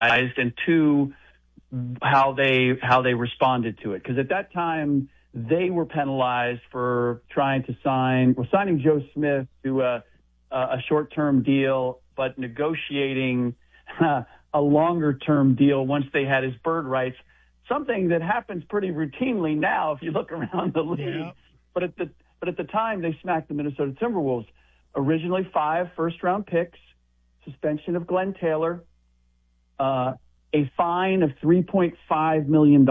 and two, how they responded to it. Because at that time, they were penalized for signing Joe Smith to a short-term deal, but negotiating a longer-term deal once they had his bird rights, something that happens pretty routinely now if you look around the league. Yeah. But at the time, they smacked the Minnesota Timberwolves. Originally 5 first-round picks, suspension of Glenn Taylor, a fine of $3.5 million,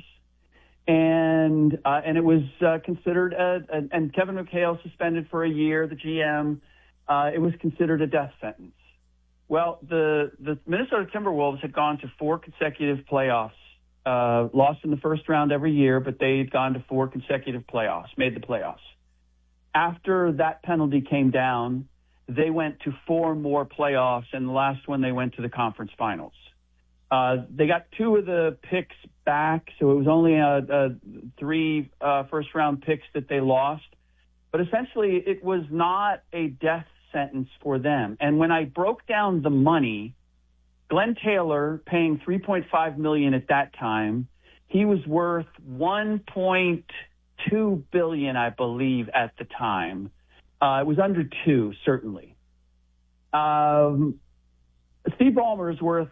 and it was considered and Kevin McHale suspended for a year, the GM. It was considered a death sentence. Well, the Minnesota Timberwolves had gone to 4 consecutive playoffs, lost in the first round every year, but they'd gone to 4 consecutive playoffs, made the playoffs. After that penalty came down, they went to 4 more playoffs, and the last one they went to the conference finals. They got 2 of the picks back, so it was only 3 first-round picks that they lost. But essentially, it was not a death sentence for them. And when I broke down the money, Glenn Taylor paying $3.5 million at that time, he was worth $1.2 billion, I believe, at the time. It was under 2, certainly. Steve Ballmer is worth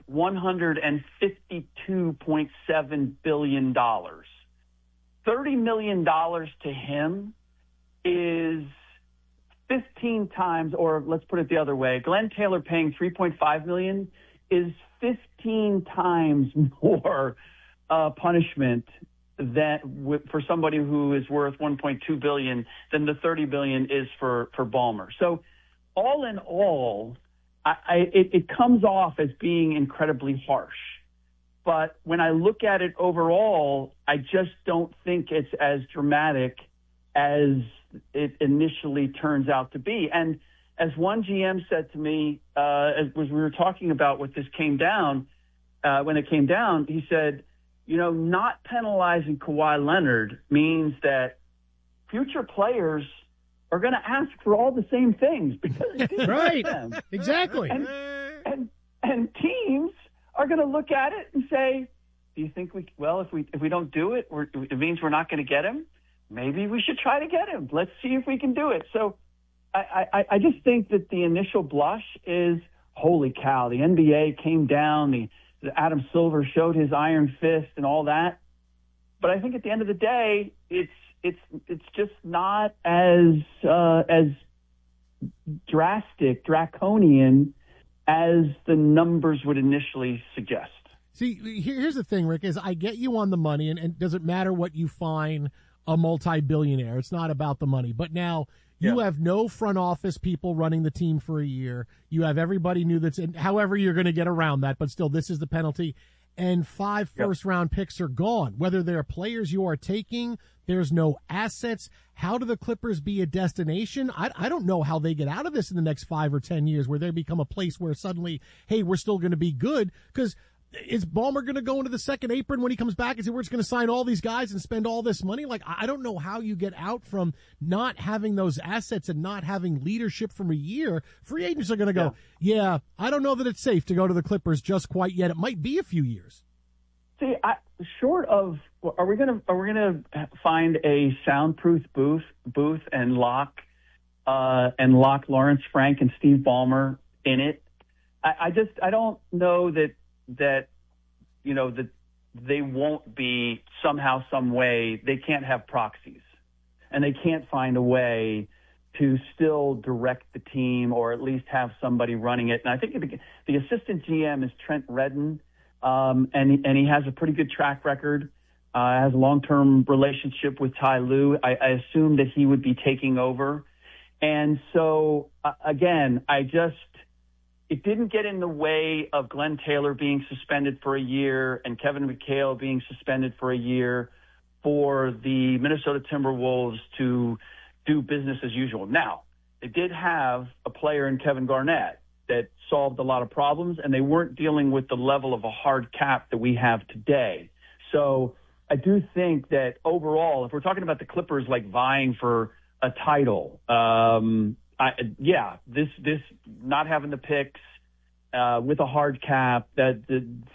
$152.7 billion. $30 million to him is 15 times, or let's put it the other way, Glenn Taylor paying $3.5 million is 15 times more punishment for somebody who is worth $1.2 billion than the $30 billion is for Ballmer. So all in all, it comes off as being incredibly harsh. But when I look at it overall, I just don't think it's as dramatic as it initially turns out to be. And as one GM said to me, as we were talking about when it came down, he said, not penalizing Kawhi Leonard means that future players are going to ask for all the same things because he didn't right, them. Exactly. And teams are going to look at it and say, do you think if we don't do it, it means we're not going to get him? Maybe we should try to get him. Let's see if we can do it. So I just think that the initial blush is, holy cow, the NBA came down, the Adam Silver showed his iron fist and all that. But I think at the end of the day, it's just not as draconian as the numbers would initially suggest. See, here's the thing, Rick, is I get you on the money, and does it matter what you fine a multi-billionaire? It's not about the money. But now you have no front office people running the team for a year. You have everybody new that's in, however you're going to get around that, but still, this is the penalty. And 5 first-round picks are gone. Whether they're players you are taking, there's no assets. How do the Clippers be a destination? I don't know how they get out of this in the next 5 or 10 years, where they become a place where suddenly, hey, we're still going to be good. Because is Ballmer going to go into the second apron when he comes back and say, we're just going to sign all these guys and spend all this money? Like, I don't know how you get out from not having those assets and not having leadership from a year. Free agents are going to go, I don't know that it's safe to go to the Clippers just quite yet. It might be a few years. See, short of, are we going to find a soundproof booth and lock Lawrence Frank and Steve Ballmer in it? I don't know that they won't be somehow, some way. They can't have proxies, and they can't find a way to still direct the team or at least have somebody running it. And I think the assistant GM is Trent Redden, and he has a pretty good track record. Has a long-term relationship with Ty Lue. I assume that he would be taking over. And so, again, it didn't get in the way of Glenn Taylor being suspended for a year and Kevin McHale being suspended for a year for the Minnesota Timberwolves to do business as usual. Now, they did have a player in Kevin Garnett that solved a lot of problems, and they weren't dealing with the level of a hard cap that we have today. So I do think that overall, if we're talking about the Clippers like vying for a title, this not having the picks with a hard cap that